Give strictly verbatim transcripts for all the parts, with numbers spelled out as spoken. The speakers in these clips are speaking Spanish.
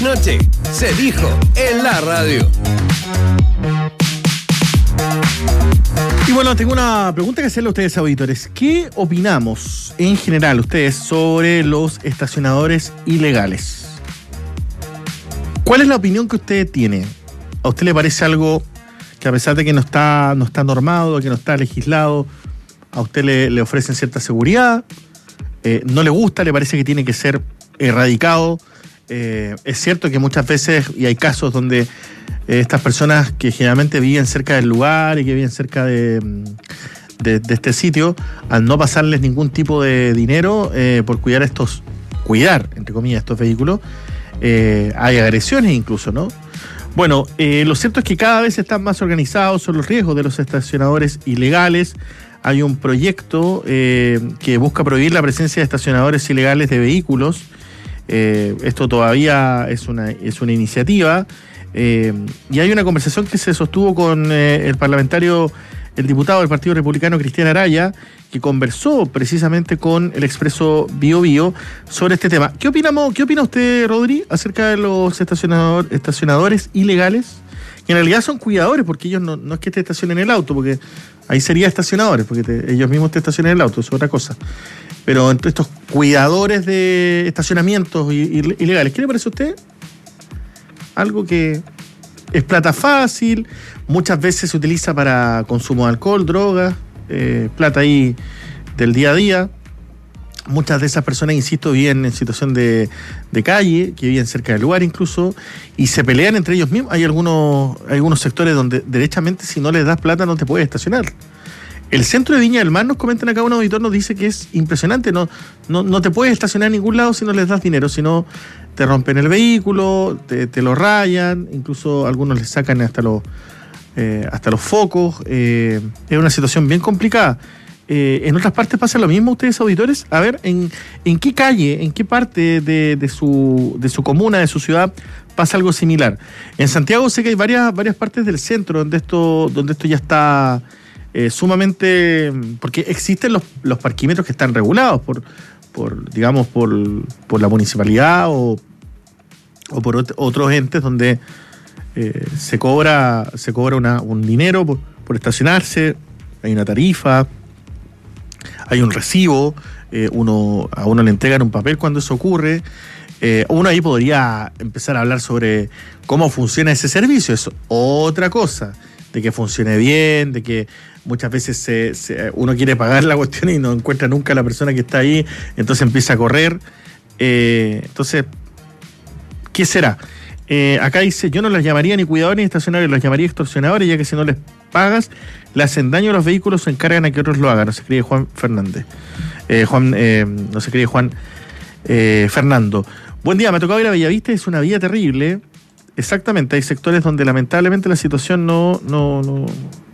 Noche se dijo en la radio. Y bueno, tengo una pregunta que hacerle a ustedes, auditores. ¿Qué opinamos en general ustedes sobre los estacionadores ilegales? ¿Cuál es la opinión que usted tiene? ¿A usted le parece algo que, a pesar de que no está, no está normado, que no está legislado, a usted le, le ofrecen cierta seguridad? Eh, ¿No le gusta? ¿Le parece que tiene que ser erradicado? Eh, es cierto que muchas veces, y hay casos donde eh, estas personas que generalmente viven cerca del lugar y que viven cerca de, de, de este sitio, al no pasarles ningún tipo de dinero eh, por cuidar estos, cuidar, entre comillas, estos vehículos, eh, hay agresiones incluso, ¿no? Bueno, eh, lo cierto es que cada vez están más organizados son los riesgos de los estacionadores ilegales. Hay un proyecto eh, que busca prohibir la presencia de estacionadores ilegales de vehículos. Eh, esto todavía es una, es una iniciativa. Eh, y hay una conversación que se sostuvo con eh, el parlamentario, el diputado del Partido Republicano, Cristian Araya, que conversó precisamente con el Expreso Bio Bio sobre este tema. ¿Qué opinamos, qué opina usted, Rodri, acerca de los estacionador, estacionadores ilegales? Que en realidad son cuidadores, porque ellos no, no es que te estacionen el auto, porque ahí sería estacionadores, porque te, ellos mismos te estacionan el auto, eso es otra cosa. Pero entre estos cuidadores de estacionamientos ilegales, ¿qué le parece a usted? Algo que es plata fácil, muchas veces se utiliza para consumo de alcohol, drogas, eh, plata ahí del día a día. Muchas de esas personas, insisto, viven en situación de, de calle, que viven cerca del lugar incluso, y se pelean entre ellos mismos. Hay algunos, hay algunos sectores donde derechamente si no les das plata no te puedes estacionar. El centro de Viña del Mar, nos comentan acá, un auditor nos dice que es impresionante, no, no, no te puedes estacionar en ningún lado si no les das dinero, si no te rompen el vehículo, te, te lo rayan, incluso algunos les sacan hasta los, eh, hasta los focos. Eh, es una situación bien complicada. Eh, ¿En otras partes pasa lo mismo, ustedes, auditores? A ver, ¿en, en qué calle, en qué parte de, de, su, de su comuna, de su ciudad, pasa algo similar? En Santiago sé que hay varias, varias partes del centro donde esto, donde esto ya está eh, sumamente... Porque existen los, los parquímetros que están regulados por, por digamos, por, por la municipalidad o, o por ot- otros entes donde eh, se cobra, se cobra una, un dinero por, por estacionarse, hay una tarifa, hay un recibo, eh, uno, a uno le entregan un papel cuando eso ocurre. Eh, uno ahí podría empezar a hablar sobre cómo funciona ese servicio. Es otra cosa, de que funcione bien, de que muchas veces se, se, uno quiere pagar la cuestión y no encuentra nunca a la persona que está ahí, entonces empieza a correr. Eh, entonces, ¿qué será? Eh, acá dice, yo no las llamaría ni cuidadores ni estacionarios, las llamaría extorsionadores, ya que si no les pagas, le hacen daño a los vehículos, se encargan a que otros lo hagan. No se escribe Juan Fernández. Eh, Juan, eh, no se escribe Juan eh, Fernando. Buen día, me ha tocado ir a Bellavista, es una vía terrible. Exactamente, hay sectores donde lamentablemente la situación no, no, no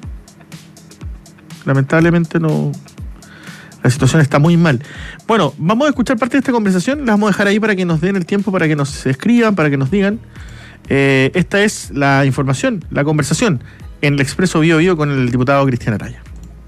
lamentablemente no, la situación está muy mal. Bueno, vamos a escuchar parte de esta conversación, la vamos a dejar ahí para que nos den el tiempo, para que nos escriban, para que nos digan. Eh, esta es la información, la conversación en el Expreso Bio Bio con el diputado Cristian Araya.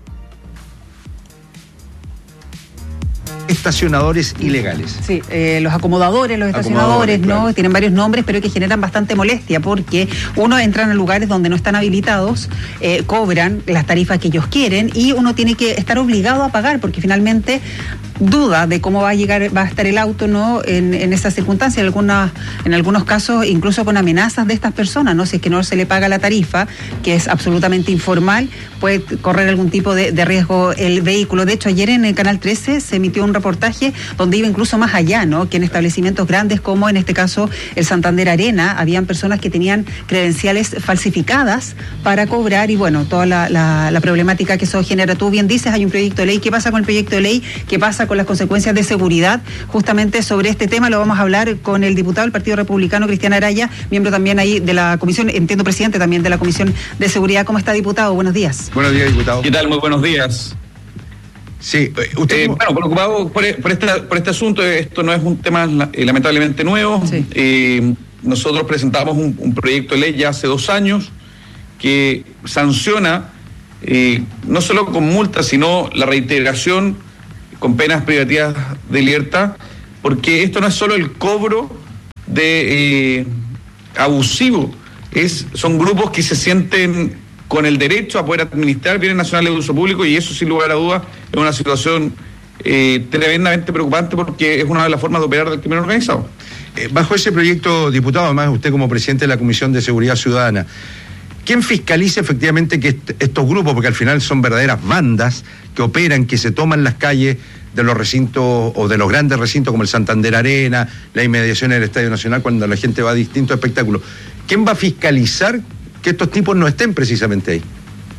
Estacionadores ilegales. Sí, eh, los acomodadores, los estacionadores, acomodadores, ¿no? Claro. Tienen varios nombres, pero que generan bastante molestia, porque uno entra en lugares donde no están habilitados, eh, cobran las tarifas que ellos quieren y uno tiene que estar obligado a pagar, porque finalmente duda de cómo va a llegar, va a estar el auto, ¿no? En, en esas circunstancias, en algunas, en algunos casos, incluso con amenazas de estas personas, ¿no? Si es que no se le paga la tarifa, que es absolutamente informal, puede correr algún tipo de, de riesgo el vehículo. De hecho, ayer en el Canal trece se emitió un reportaje donde iba incluso más allá, ¿no? Que en establecimientos grandes como en este caso el Santander Arena, habían personas que tenían credenciales falsificadas para cobrar y bueno, toda la, la, la problemática que eso genera. Tú bien dices, hay un proyecto de ley. ¿Qué pasa con el proyecto de ley? ¿Qué pasa con las consecuencias de seguridad? Justamente sobre este tema lo vamos a hablar con el diputado del Partido Republicano, Cristian Araya, miembro también ahí de la comisión, entiendo presidente también de la Comisión de Seguridad. ¿Cómo está, diputado? Buenos días. Buenos días, diputado. ¿Qué tal? Muy buenos días. Sí, usted... Eh, bueno, preocupado por, por, esta, por este asunto. Esto no es un tema eh, lamentablemente nuevo. Sí. Eh, nosotros presentamos un, un proyecto de ley ya hace dos años que sanciona eh, no solo con multas, sino la reiteración con penas privativas de libertad, porque esto no es solo el cobro de eh, abusivo. Es, son grupos que se sienten con el derecho a poder administrar bienes nacionales de uso público, y eso, sin lugar a dudas, es una situación eh, tremendamente preocupante, porque es una de las formas de operar del crimen organizado. Eh, bajo ese proyecto, diputado, además usted como presidente de la Comisión de Seguridad Ciudadana, ¿quién fiscaliza efectivamente que est- estos grupos, porque al final son verdaderas bandas que operan, que se toman las calles de los recintos o de los grandes recintos como el Santander Arena, la inmediación del Estadio Nacional, cuando la gente va a distintos espectáculos? ¿Quién va a fiscalizar que estos tipos no estén precisamente ahí?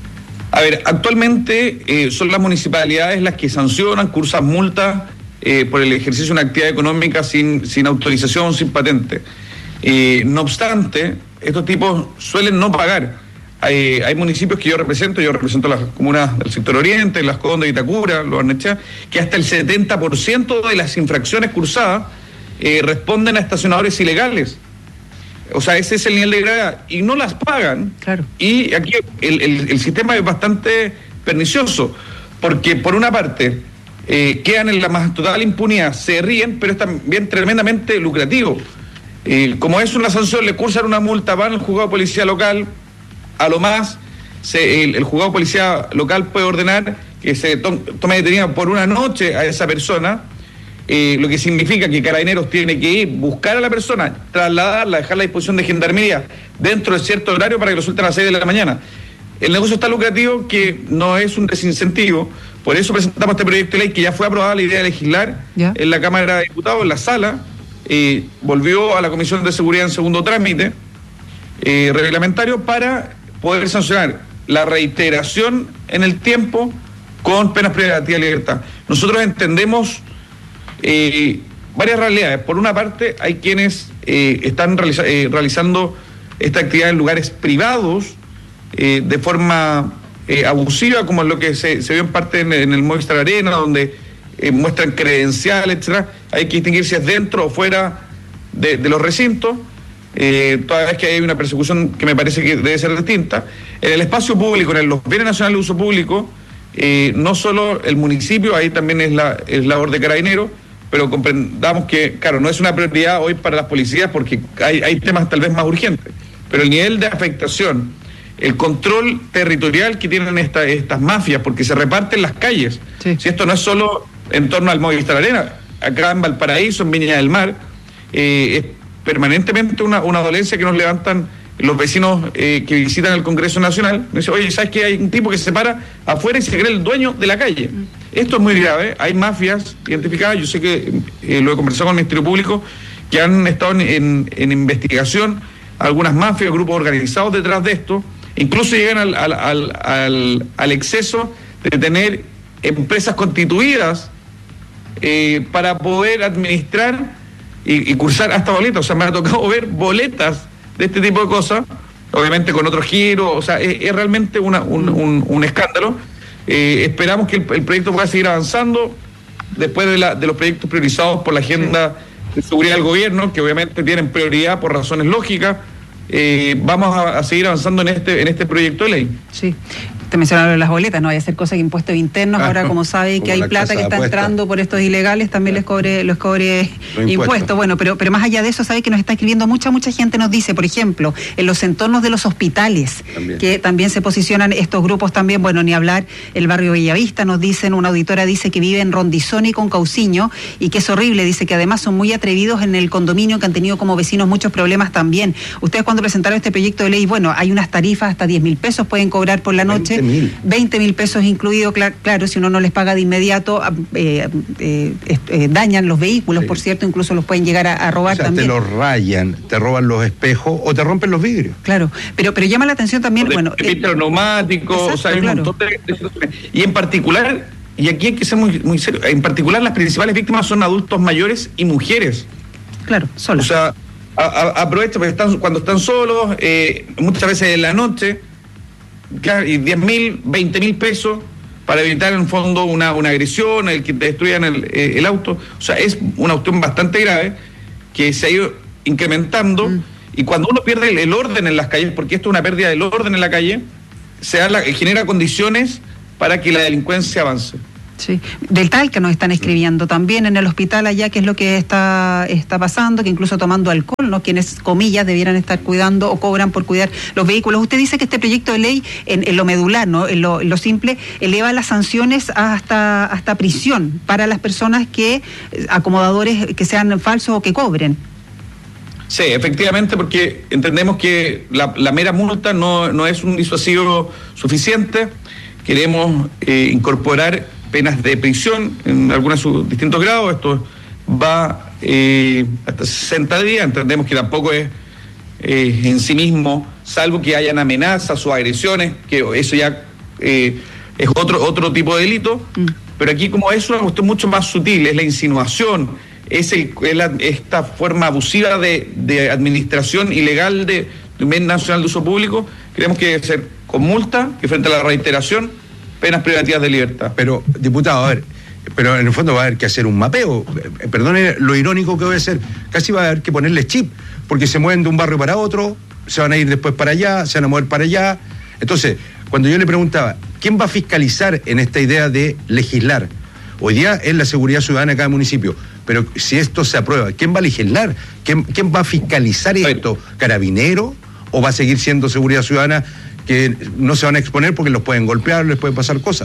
A ver, actualmente eh, son las municipalidades las que sancionan, cursan multas eh, por el ejercicio de una actividad económica sin, sin autorización, sin patente. Eh, no obstante, estos tipos suelen no pagar. Hay, hay municipios que yo represento, yo represento las comunas del sector oriente, Las Condes, Itacura, Los Barnechea, que hasta el setenta por ciento de las infracciones cursadas eh, responden a estacionadores ilegales. O sea, ese es el nivel de gravedad, y no las pagan. Claro. Y aquí el, el, el sistema es bastante pernicioso, porque por una parte eh, quedan en la más total impunidad, se ríen, pero es también tremendamente lucrativo. Eh, como es una sanción, le cursan una multa, van al juzgado de policía local, a lo más se, el, el juzgado de policía local puede ordenar que se to, tome detenida por una noche a esa persona, eh, lo que significa que Carabineros tiene que ir, buscar a la persona, trasladarla, dejarla a disposición de Gendarmería dentro de cierto horario para que lo suelten a las seis de la mañana. El negocio está lucrativo, que no es un desincentivo. Por eso presentamos este proyecto de ley, que ya fue aprobada la idea de legislar ¿Ya? en la Cámara de Diputados, en la sala, eh, volvió a la Comisión de Seguridad en segundo trámite eh, reglamentario, para poder sancionar la reiteración en el tiempo con penas privativas de libertad. Nosotros entendemos eh, varias realidades. Por una parte, hay quienes eh, están realiza- eh, realizando esta actividad en lugares privados eh, de forma eh, abusiva, como es lo que se, se vio en parte en, en el Movistar Arena, donde eh, muestran credenciales, etcétera. Hay que distinguir si es dentro o fuera de, de los recintos. Eh, toda vez que hay una persecución que me parece que debe ser distinta. En el espacio público, en los bienes nacionales de uso público, eh, no solo el municipio, ahí también es la es labor de Carabineros, pero comprendamos que, claro, no es una prioridad hoy para las policías, porque hay, hay temas tal vez más urgentes, pero el nivel de afectación, el control territorial que tienen esta, estas mafias, porque se reparten las calles, sí. Si esto no es solo en torno al Movistar Arena, acá en Valparaíso, en Viña del Mar, eh, es permanentemente una, una dolencia que nos levantan los vecinos eh, que visitan el Congreso Nacional. Me dice, oye, ¿sabes que hay un tipo que se para afuera y se cree el dueño de la calle? Mm. Esto es muy grave, hay mafias identificadas, yo sé que eh, lo he conversado con el Ministerio Público, que han estado en, en, en investigación, algunas mafias, grupos organizados detrás de esto, incluso llegan al, al, al, al, al exceso de tener empresas constituidas eh, para poder administrar Y, y cursar hasta boletas. O sea, me ha tocado ver boletas de este tipo de cosas, obviamente con otro giro. O sea, es, es realmente una, un, un, un escándalo. Eh, esperamos que el, el proyecto pueda seguir avanzando después de, la, de los proyectos priorizados por la agenda de seguridad del gobierno, que obviamente tienen prioridad por razones lógicas. Eh, vamos a, a seguir avanzando en este en este proyecto de ley. Sí. Te mencionaron las boletas, no vaya a ser cosa que impuestos internos, ah, ahora como sabe como que hay plata que está entrando por estos ilegales, también les cobre, les cobre impuestos. Bueno, pero, pero más allá de eso, sabe que nos está escribiendo mucha, mucha gente, nos dice, por ejemplo, en los entornos de los hospitales, también. que también se posicionan estos grupos también, bueno, ni hablar, el barrio Bellavista, nos dicen, una auditora dice que vive en Rondizón y con Cauciño, y que es horrible, dice que además son muy atrevidos en el condominio, que han tenido como vecinos muchos problemas también. Ustedes cuando presentaron este proyecto de ley, bueno, hay unas tarifas hasta diez mil pesos pueden cobrar por la noche. veinte mil pesos incluido, claro, claro, si uno no les paga de inmediato, eh, eh, eh, dañan los vehículos, sí. Por cierto, incluso los pueden llegar a, a robar, o sea, también. Te los rayan, te roban los espejos o te rompen los vidrios. Claro, pero pero llama la atención también, de, bueno... De los neumáticos, exacto, o sea, hay claro. un montón de, de... Y en particular, y aquí hay que ser muy, muy serio, en particular las principales víctimas son adultos mayores y mujeres. Claro, solos. O sea, a, a, aprovecha porque están, cuando están solos, eh, muchas veces en la noche, claro, y diez mil, veinte mil pesos para evitar en el fondo una, una agresión, el que te destruyan el, eh, el auto. O sea, es una cuestión bastante grave que se ha ido incrementando, mm. y cuando uno pierde el, el orden en las calles, porque esto es una pérdida del orden en la calle, se da la, genera condiciones para que la delincuencia avance. Sí, del Talca nos están escribiendo también en el hospital allá, qué es lo que está, está pasando, que incluso tomando alcohol, ¿no? Quienes, comillas, debieran estar cuidando o cobran por cuidar los vehículos. Usted dice que este proyecto de ley, en, en lo medular, ¿no? En lo, en lo simple, eleva las sanciones hasta, hasta prisión para las personas que, acomodadores que sean falsos o que cobren. Sí, efectivamente, porque entendemos que la, la mera multa no, no es un disuasivo suficiente. Queremos eh, incorporar penas de prisión en algunos distintos grados. Esto va eh, hasta sesenta días. Entendemos que tampoco es eh, en sí mismo, salvo que hayan amenazas o agresiones, que eso ya eh, es otro, otro tipo de delito. Mm. Pero aquí, como es una cuestión mucho más sutil, es la insinuación, es, el, es la, esta forma abusiva de, de administración ilegal de, de un bien nacional de uso público, creemos que debe ser con multa, que frente a la reiteración, penas privativas de libertad. Pero, diputado, a ver, pero en el fondo va a haber que hacer un mapeo. Perdone lo irónico que voy a hacer, casi va a haber que ponerles chip, porque se mueven de un barrio para otro, se van a ir después para allá, se van a mover para allá. Entonces, cuando yo le preguntaba, ¿quién va a fiscalizar en esta idea de legislar? Hoy día es la seguridad ciudadana de cada municipio, pero si esto se aprueba, ¿quién va a legislar? ¿Quién, quién va a fiscalizar esto? ¿Carabinero? ¿O va a seguir siendo seguridad ciudadana que no se van a exponer porque los pueden golpear, les pueden pasar cosas?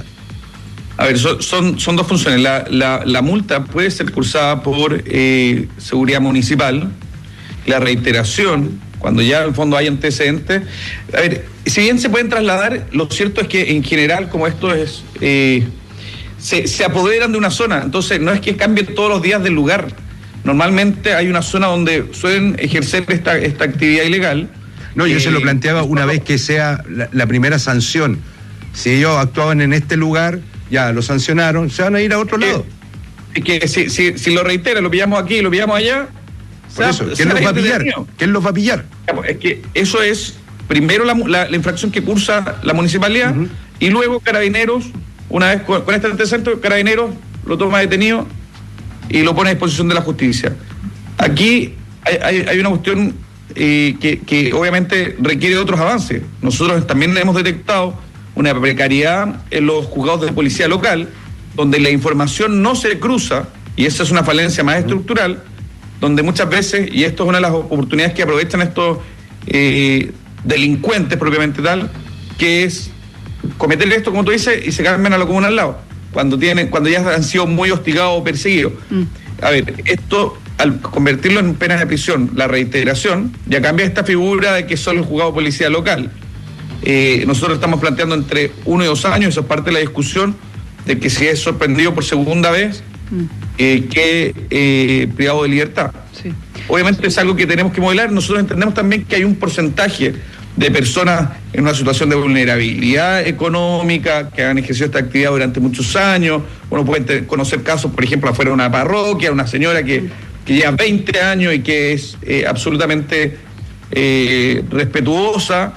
A ver, son, son, son dos funciones. La, la, la multa puede ser cursada por eh, seguridad municipal. La reiteración, cuando ya en el fondo hay antecedentes. A ver, si bien se pueden trasladar, lo cierto es que en general, como esto es, eh, se, se apoderan de una zona. Entonces, no es que cambien todos los días del lugar. Normalmente hay una zona donde suelen ejercer esta, esta actividad ilegal. No, yo eh, se lo planteaba una vez que sea la, la primera sanción. Si ellos actuaban en este lugar, ya lo sancionaron, se van a ir a otro lado. Y que, que si, si, si lo reitera, lo pillamos aquí, lo pillamos allá. Por eso, ¿quién los va a pillar? ¿Quién los va a pillar? Es que eso es primero la, la, la infracción que cursa la municipalidad, uh-huh, y luego Carabineros, una vez con, con este antecedente, Carabineros lo toma detenido y lo pone a disposición de la justicia. Aquí hay, hay, hay una cuestión Eh, que, que obviamente requiere otros avances. Nosotros también hemos detectado una precariedad en los juzgados de policía local, donde la información no se cruza, y esa es una falencia más estructural, donde muchas veces, y esto es una de las oportunidades que aprovechan estos eh, delincuentes propiamente tal, que es cometer esto, como tú dices, y se cambian a lo común al lado, cuando tienen, cuando ya han sido muy hostigados o perseguidos. Mm. A ver, esto, al convertirlo en penas de prisión, la reiteración, ya cambia esta figura de que solo el juzgado de policía local. Eh, nosotros estamos planteando entre uno y dos años, eso es parte de la discusión, de que si es sorprendido por segunda vez, mm. eh, que eh, privado de libertad. Sí. Obviamente es algo que tenemos que modelar. Nosotros entendemos también que hay un porcentaje de personas en una situación de vulnerabilidad económica, que han ejercido esta actividad durante muchos años. Uno puede conocer casos, por ejemplo, afuera de una parroquia, una señora que, que lleva veinte años y que es eh, absolutamente eh, respetuosa.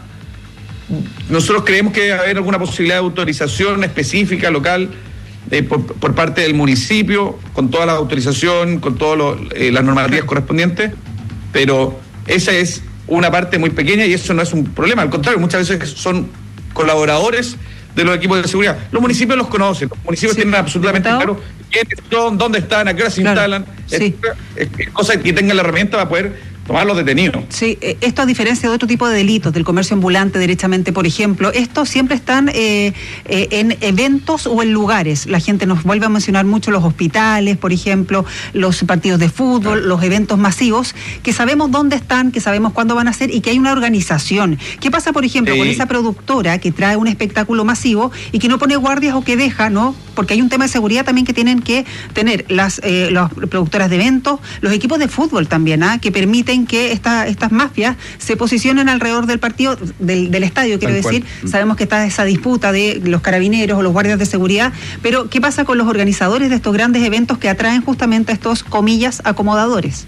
Nosotros creemos que debe haber alguna posibilidad de autorización específica local eh, por, por parte del municipio, con toda la autorización, con todas eh, las normativas correspondientes, pero esa es una parte muy pequeña y eso no es un problema. Al contrario, muchas veces son colaboradores de los equipos de seguridad. Los municipios los conocen, los municipios sí, tienen absolutamente claro quiénes son, dónde están, a qué hora se claro, instalan, sí. es, es cosa que tengan la herramienta para poder tomar los detenidos. Sí, esto a diferencia de otro tipo de delitos, del comercio ambulante derechamente, por ejemplo, estos siempre están eh, eh, en eventos o en lugares. La gente nos vuelve a mencionar mucho los hospitales, por ejemplo, los partidos de fútbol, los eventos masivos, que sabemos dónde están, que sabemos cuándo van a ser y que hay una organización. ¿Qué pasa, por ejemplo, sí. con esa productora que trae un espectáculo masivo y que no pone guardias o que deja, ¿no? Porque hay un tema de seguridad también que tienen que tener las, eh, las productoras de eventos, los equipos de fútbol también, ¿ah? Que permiten que esta, estas mafias se posicionen alrededor del partido, del, del estadio, quiero decir. Sabemos que está esa disputa de los carabineros o los guardias de seguridad, pero ¿qué pasa con los organizadores de estos grandes eventos que atraen justamente a estos, comillas, acomodadores?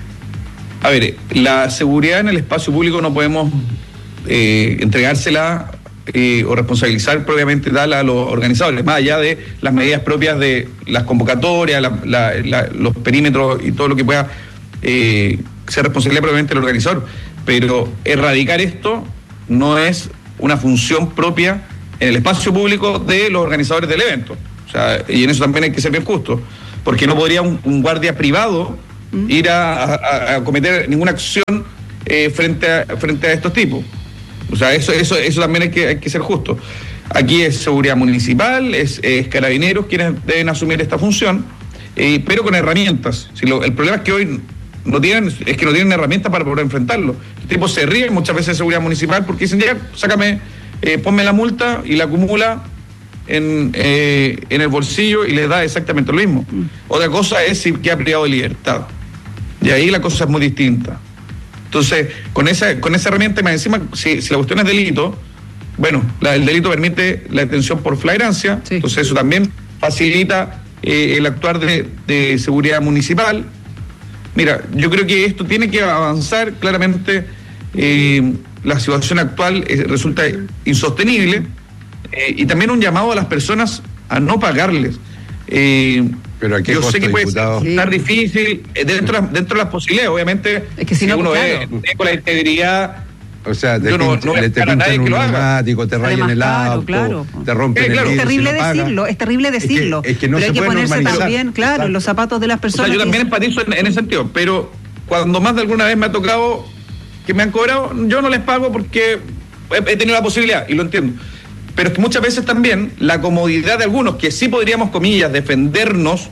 A ver, la seguridad en el espacio público no podemos eh, entregársela eh, o responsabilizar propiamente tal a los organizadores, más allá de las medidas propias de las convocatorias, la, la, la, los perímetros y todo lo que pueda eh, ser responsabilidad propiamente del organizador, pero erradicar esto no es una función propia en el espacio público de los organizadores del evento. O sea, y en eso también hay que ser bien justo, porque no podría un, un guardia privado mm. ir a, a, a cometer ninguna acción eh, frente, a, frente a estos tipos. O sea, eso, eso, eso también hay que, hay que ser justo. Aquí es seguridad municipal, es, es carabineros quienes deben asumir esta función, eh, pero con herramientas. Si lo, el problema es que hoy no tienen, es que no tienen herramientas para poder enfrentarlo. Los tipos se ríen muchas veces de seguridad municipal porque dicen, ya, sácame, eh, ponme la multa y la acumula en, eh, en el bolsillo y les da exactamente lo mismo. Mm. Otra cosa es si queda privado de libertad. Y ahí la cosa es muy distinta. Entonces, con esa, con esa herramienta, más encima, si, si la cuestión es delito, bueno, la, el delito permite la detención por flagrancia, sí. Entonces eso también facilita eh, el actuar de, de seguridad municipal. Mira, yo creo que esto tiene que avanzar claramente. Eh, la situación actual eh, resulta insostenible. Eh, y también un llamado a las personas a no pagarles. Eh, Pero ¿a qué yo costo, sé que puede diputado? estar difícil eh, dentro, dentro de las posibilidades, obviamente. Es que si, si no, uno claro. es con la integridad. O sea, te, yo no, pinch, no te pintan un neumático, te rayan el auto, claro. te rompen eh, el claro. vidrio. Es terrible si no decirlo, es terrible decirlo. Es que, es que no pero se hay que puede ponerse normalizar. también, claro, Exacto. en los zapatos de las personas. O sea, yo también que... empatizo en, en ese sentido, pero cuando más de alguna vez me ha tocado que me han cobrado, yo no les pago porque he, he tenido la posibilidad, y lo entiendo. Pero es que muchas veces también la comodidad de algunos, que sí podríamos, comillas, defendernos,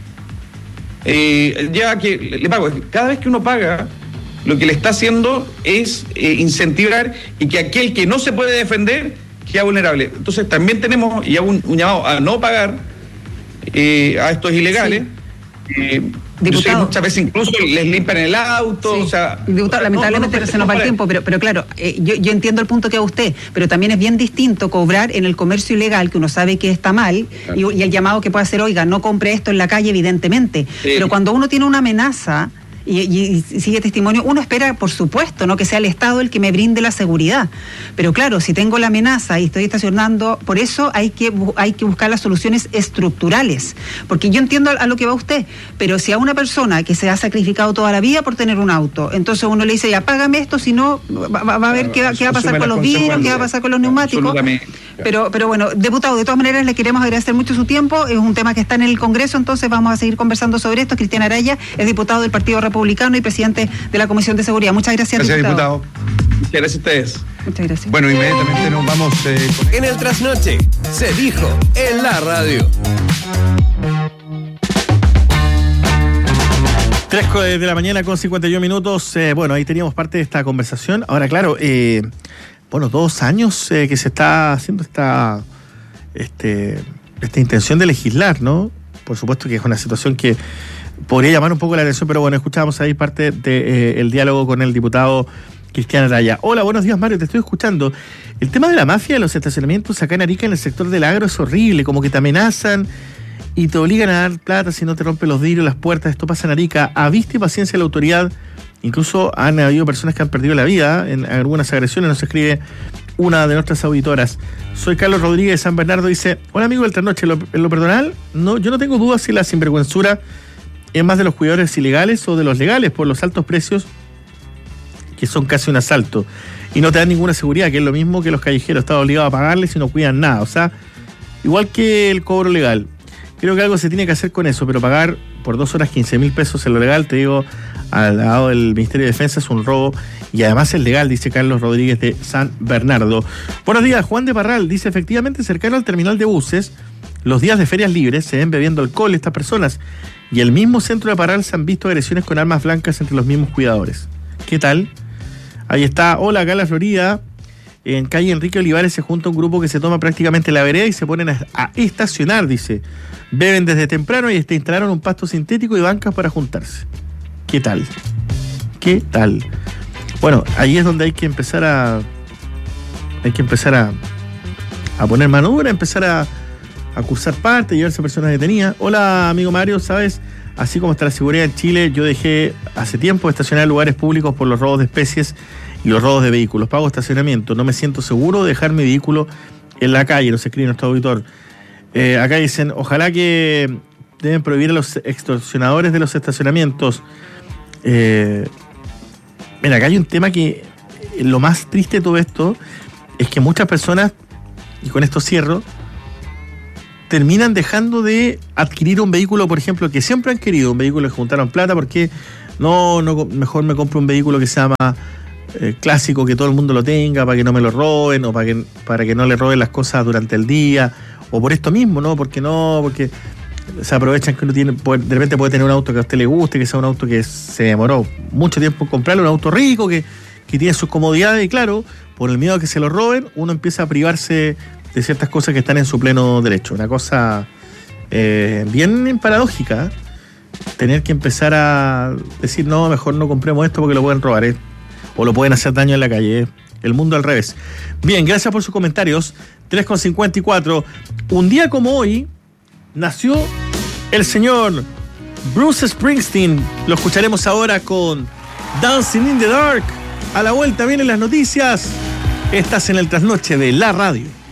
eh, ya que le, le pago. Cada vez que uno paga, lo que le está haciendo es eh, incentivar y que aquel que no se puede defender queda vulnerable. Entonces también tenemos, y hago un, un llamado a no pagar eh, a estos ilegales. Sí. Eh, Yo sé que muchas veces incluso les limpian el auto, sí. o sea... Diputado, lamentablemente no, no, no, se nos va el tiempo, pero, pero claro, eh, yo, yo entiendo el punto que da usted, pero también es bien distinto cobrar en el comercio ilegal, que uno sabe que está mal, claro. y, y el llamado que puede hacer, oiga, no compre esto en la calle, evidentemente, sí. Pero cuando uno tiene una amenaza... Y, y, y sigue testimonio, uno espera, por supuesto, no que sea el Estado el que me brinde la seguridad, pero claro, si tengo la amenaza y estoy estacionando, por eso hay que hay que buscar las soluciones estructurales, porque yo entiendo a, a lo que va usted, pero si a una persona que se ha sacrificado toda la vida por tener un auto, entonces uno le dice, ya págame esto, si no va, va a ver qué, qué va a pasar con los vidrios, qué va a pasar con los neumáticos. Pero, pero bueno, diputado, de todas maneras le queremos agradecer mucho su tiempo, es un tema que está en el Congreso, entonces vamos a seguir conversando sobre esto. Cristian Araya es diputado del Partido Republicano y presidente de la Comisión de Seguridad. Muchas gracias, gracias diputado. diputado. Muchas gracias a ustedes. Muchas gracias. Bueno, inmediatamente nos vamos... Eh, con... En el trasnoche, se dijo en la radio. tres de la mañana con cincuenta y un minutos. Eh, bueno, ahí teníamos parte de esta conversación. Ahora, claro, eh, bueno, dos años eh, que se está haciendo esta, este, esta intención de legislar, ¿no? Por supuesto que es una situación que podría llamar un poco la atención, pero bueno, escuchábamos ahí parte del de, eh, diálogo con el diputado Cristian Araya. Hola, buenos días, Mario, te estoy escuchando. El tema de la mafia de los estacionamientos acá en Arica, en el sector del agro, es horrible, como que te amenazan y te obligan a dar plata si no te rompen los vidrios, las puertas. Esto pasa en Arica. A vista y paciencia de la autoridad. Incluso han habido personas que han perdido la vida en algunas agresiones. Nos escribe una de nuestras auditoras. Soy Carlos Rodríguez de San Bernardo. Dice, hola amigo del Trasnoche, en lo personal, no, yo no tengo dudas si la sinvergüenzura es más de los cuidadores ilegales o de los legales por los altos precios, que son casi un asalto. Y no te dan ninguna seguridad, que es lo mismo que los callejeros. Están obligados a pagarles y no cuidan nada. O sea, igual que el cobro legal. Creo que algo se tiene que hacer con eso, pero pagar por dos horas quince mil pesos en lo legal, te digo, al lado del Ministerio de Defensa es un robo y además es legal, dice Carlos Rodríguez de San Bernardo. Buenos días, Juan de Parral dice, efectivamente cercano al terminal de buses, los días de ferias libres se ven bebiendo alcohol estas personas y el mismo centro de Parral se han visto agresiones con armas blancas entre los mismos cuidadores. ¿Qué tal? Ahí está, hola, acá en la Florida, en calle Enrique Olivares se junta un grupo que se toma prácticamente la vereda y se ponen a, a estacionar, dice. Beben desde temprano y hasta instalaron un pasto sintético y bancas para juntarse. ¿Qué tal? ¿Qué tal? Bueno, ahí es donde hay que empezar a... Hay que empezar a, a poner mano dura, empezar a, a cursar parte, llevarse a personas detenidas. Hola, amigo Mario, ¿sabes? Así como está la seguridad en Chile, yo dejé hace tiempo de estacionar en lugares públicos por los robos de especies y los robos de vehículos. Pago estacionamiento. No me siento seguro de dejar mi vehículo en la calle, nos escribe nuestro auditor. Eh, acá dicen, ojalá que deben prohibir a los extorsionadores de los estacionamientos. Eh, mira, acá hay un tema que lo más triste de todo esto es que muchas personas, y con esto cierro, terminan dejando de adquirir un vehículo, por ejemplo, que siempre han querido, un vehículo que juntaron plata, porque no, no mejor me compro un vehículo que se llama eh, clásico, que todo el mundo lo tenga, para que no me lo roben, o para que, para que no le roben las cosas durante el día, o por esto mismo, ¿no? Porque no, porque se aprovechan que uno tiene, de repente puede tener un auto que a usted le guste, que sea un auto que se demoró mucho tiempo en comprarlo, un auto rico, que, que tiene sus comodidades, y claro, por el miedo a que se lo roben, uno empieza a privarse de ciertas cosas que están en su pleno derecho. Una cosa eh, bien paradójica, ¿eh? Tener que empezar a decir, no, mejor no compremos esto porque lo pueden robar, ¿eh? O lo pueden hacer daño en la calle, ¿eh? El mundo al revés. Bien, gracias por sus comentarios. tres con cincuenta y cuatro. Un día como hoy nació el señor Bruce Springsteen. Lo escucharemos ahora con Dancing in the Dark. A la vuelta vienen las noticias. Estás en el trasnoche de la radio.